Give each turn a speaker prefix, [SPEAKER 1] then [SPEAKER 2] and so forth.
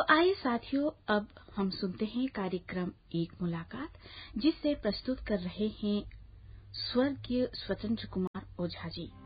[SPEAKER 1] आइए साथियों, अब हम सुनते हैं कार्यक्रम एक मुलाकात, जिससे प्रस्तुत कर रहे हैं स्वर्गीय स्वतंत्र कुमार ओझा जी।